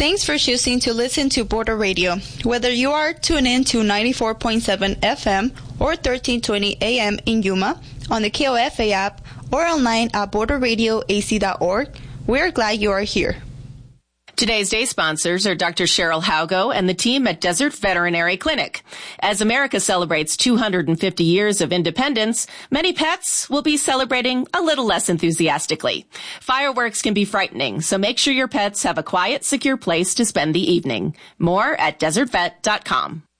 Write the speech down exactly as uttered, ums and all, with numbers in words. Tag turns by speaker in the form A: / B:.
A: Thanks for choosing to listen to Border Radio. Whether you are tuned in to ninety-four point seven F M or thirteen twenty A M in Yuma, on the K O F A app, or online at border radio a c dot org, we're glad you are here.
B: Today's day sponsors are Doctor Cheryl Haugo and the team at Desert Veterinary Clinic. As America celebrates two hundred fifty years of independence, many pets will be celebrating a little less enthusiastically. Fireworks can be frightening, so make sure your pets have a quiet, secure place to spend the evening. More at desert vet dot com.